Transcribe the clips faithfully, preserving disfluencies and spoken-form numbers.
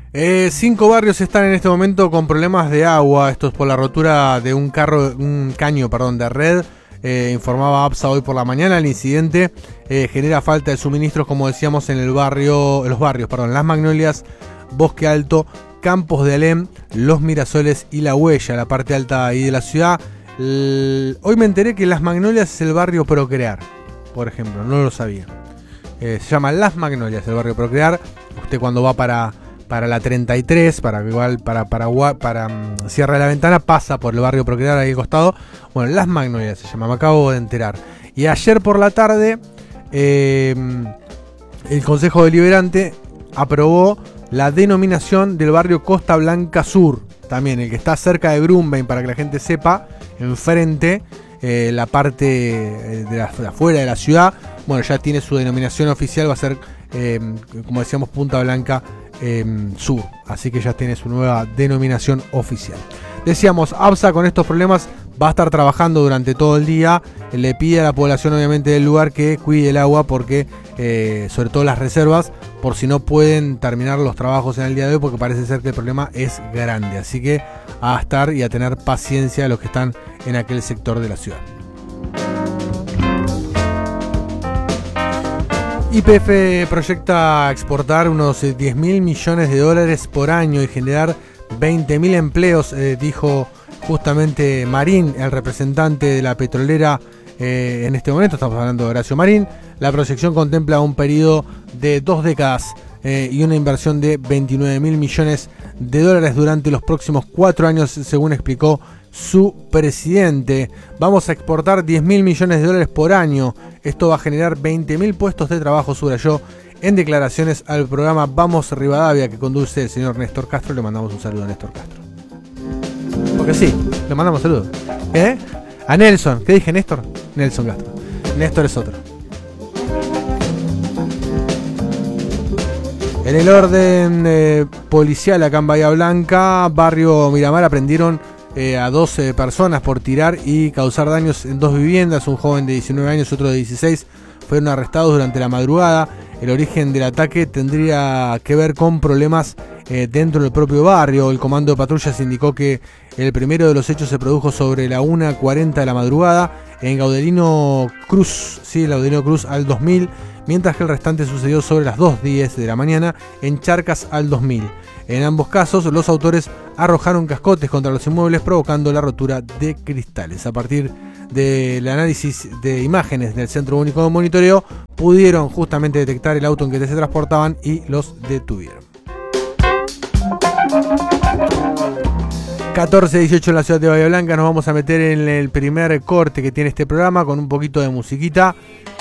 Eh, cinco barrios están en este momento con problemas de agua. Esto es por la rotura de un carro, un caño, perdón, de red. Eh, informaba APSA hoy por la mañana. El incidente eh, genera falta de suministros, como decíamos, en el barrio, los barrios, perdón, Las Magnolias, Bosque Alto, Campos de Alem, Los Mirasoles y La Huella, la parte alta ahí de la ciudad. El, hoy me enteré que Las Magnolias es el barrio Procrear, por ejemplo, no lo sabía. Eh, se llama Las Magnolias, el barrio Procrear. Usted cuando va para, para la treinta y tres, para igual para para, para, para um, Sierra de la Ventana, pasa por el barrio Procrear ahí al costado. Bueno, Las Magnolias se llama, me acabo de enterar. Y ayer por la tarde, eh, el Consejo Deliberante aprobó la denominación del barrio Costa Blanca Sur, también el que está cerca de Grumbein, para que la gente sepa, enfrente, eh, la parte de, la, de afuera de la ciudad. Bueno, ya tiene su denominación oficial, va a ser, eh, como decíamos, Punta Blanca eh, Sur. Así que ya tiene su nueva denominación oficial. Decíamos, APSA con estos problemas va a estar trabajando durante todo el día. Le pide a la población, obviamente, del lugar que cuide el agua, porque, eh, sobre todo las reservas, por si no pueden terminar los trabajos en el día de hoy, porque parece ser que el problema es grande. Así que a estar y a tener paciencia los que están en aquel sector de la ciudad. Y P F proyecta exportar unos diez mil millones de dólares por año y generar veinte mil empleos, eh, dijo justamente Marín, el representante de la petrolera eh, en este momento. Estamos hablando de Horacio Marín. La proyección contempla un periodo de dos décadas eh, y una inversión de veintinueve mil millones de dólares durante los próximos cuatro años, según explicó su presidente. Vamos a exportar diez mil millones de dólares por año. Esto va a generar veinte mil puestos de trabajo, subrayó en declaraciones al programa Vamos Rivadavia, que conduce el señor Néstor Castro. Le mandamos un saludo a Néstor Castro. Porque sí, le mandamos saludos. ¿Eh? A Nelson. ¿Qué dije, Néstor? Nelson Castro. Néstor es otro. En el orden eh, policial acá en Bahía Blanca, barrio Miramar, aprendieron eh, a doce personas por tirar y causar daños en dos viviendas. Un joven de diecinueve años y otro de dieciséis fueron arrestados durante la madrugada. El origen del ataque tendría que ver con problemas eh, dentro del propio barrio. El comando de patrullas indicó que el primero de los hechos se produjo sobre la una cuarenta de la madrugada en Gaudelino Cruz, sí, Gaudelino Cruz al dos mil, mientras que el restante sucedió sobre las dos diez de la mañana en Charcas al dos mil. En ambos casos, los autores arrojaron cascotes contra los inmuebles, provocando la rotura de cristales. A partir del análisis de imágenes del Centro Único de Monitoreo, pudieron justamente detectar el auto en que se transportaban y los detuvieron. catorce dieciocho en la ciudad de Bahía Blanca. Nos vamos a meter en el primer corte que tiene este programa con un poquito de musiquita.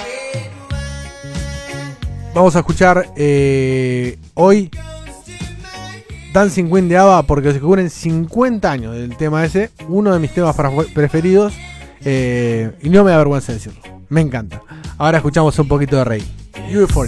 Vamos a escuchar eh, hoy Dancing Queen de ABBA, porque se cubren cincuenta años del tema ese, uno de mis temas preferidos, eh, y no me da vergüenza decirlo, me encanta. Ahora escuchamos un poquito de Rey. Euphoria.